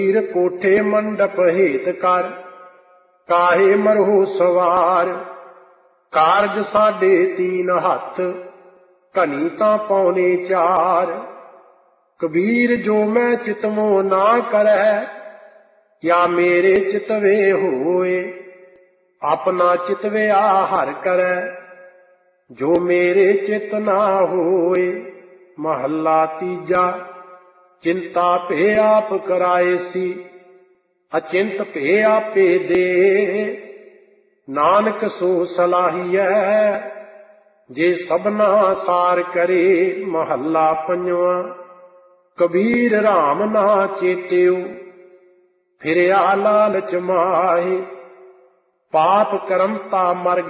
ਕੋਠੇ ਮੰਡਪ ਹੇਤ ਕਰ, ਕਾਹੇ ਮਰਹੁ ਸਵਾਰ। ਕਾਰਜ ਸਾਡੇ ਤੀਨ ਹੱਥ, ਘਣੀ ਤਾਂ ਪੌਣੇ ਚਾਰ। ਕਬੀਰ ਜੋ ਮੈਂ ਚਿਤਵੋ ਨਾ ਕਰੈ, ਜਾਂ ਮੇਰੇ ਚਿਤਵੇ ਹੋਏ। ਆਪਣਾ ਚਿਤਵਿਆ ਹਰਿ ਕਰੈ, ਜੋ ਮੇਰੇ ਚਿਤ ਨਾ ਹੋਏ। ਮਹੱਲਾ ਤੀਜਾ। ਚਿੰਤਾ ਭੇ ਆਪ ਕਰਾਏ ਸੀ, ਅਚਿੰਤ ਭੇ ਆਪੇ ਦੇ। ਨਾਨਕ ਸੋ ਸਲਾਹੀਐ, ਜੇ ਸਭਨਾ ਸਾਰ ਕਰੇ। ਮਹੱਲਾ ਪੰਜਵਾਂ। ਕਬੀਰ ਰਾਮ ਨਾ ਚੇਤਿਓ, ਫਿਰਿਆ ਲਾਲਚ ਮਾਹੇ। ਪਾਪ ਕਰਮ ਤਾ ਮਰ